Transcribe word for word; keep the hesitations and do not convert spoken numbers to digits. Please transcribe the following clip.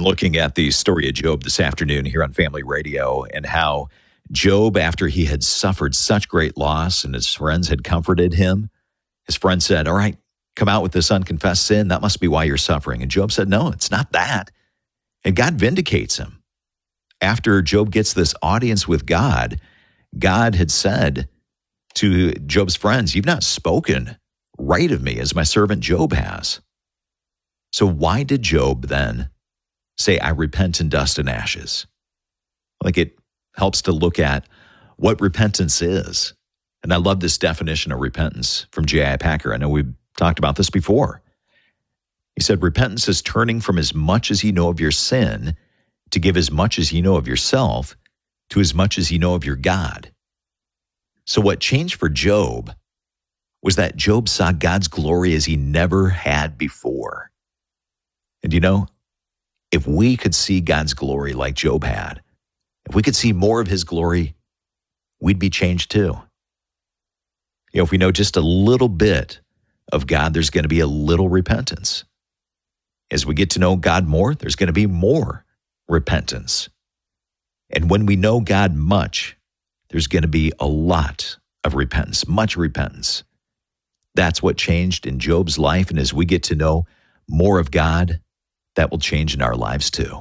been looking at the story of Job this afternoon here on Family Radio, and how Job, after he had suffered such great loss and his friends had comforted him, his friend said, all right, come out with this unconfessed sin. That must be why you're suffering. And Job said, no, it's not that. And God vindicates him. After Job gets this audience with God, God had said to Job's friends, you've not spoken right of me as my servant Job has. So why did Job then say, I repent in dust and ashes? Like, it helps to look at what repentance is. And I love this definition of repentance from J I Packer. I know we've talked about this before. He said, repentance is turning from as much as you know of your sin to give as much as you know of yourself to as much as you know of your God. So what changed for Job was that Job saw God's glory as he never had before. And you know, if we could see God's glory like Job had, if we could see more of his glory, we'd be changed too. You know, if we know just a little bit of God, there's going to be a little repentance. As we get to know God more, there's going to be more repentance. And when we know God much, there's going to be a lot of repentance, much repentance. That's what changed in Job's life. And as we get to know more of God, that will change in our lives too.